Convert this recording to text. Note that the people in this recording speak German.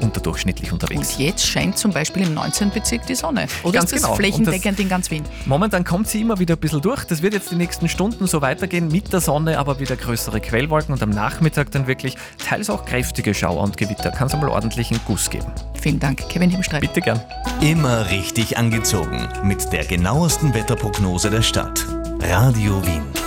unterdurchschnittlich unterwegs. Und jetzt scheint zum Beispiel im 19. Bezirk die Sonne. Oder Ganz ist das genau. flächendeckend in ganz Wien? Momentan kommt sie immer wieder ein bisschen durch. Das wird jetzt die nächsten Stunden so weitergehen mit der Sonne, aber wieder größere Quellwolken und am Nachmittag dann wirklich teils auch kräftige Schauer und Gewitter. Kann es einmal ordentlichen Guss geben. Vielen Dank, Kevin Himmelstreit. Bitte gern. Immer richtig angezogen mit der genauesten Wetterprognose der Stadt. Radio Wien.